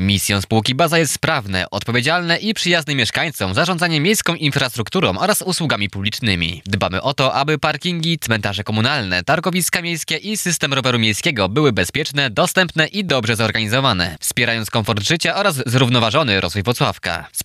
Misją spółki Baza jest sprawne, odpowiedzialne i przyjazne mieszkańcom zarządzanie miejską infrastrukturą oraz usługami publicznymi. Dbamy o to, aby parkingi, cmentarze komunalne, targowiska miejskie i system roweru miejskiego były bezpieczne, dostępne i dobrze zorganizowane, wspierając komfort życia oraz zrównoważony rozwój Włocławka.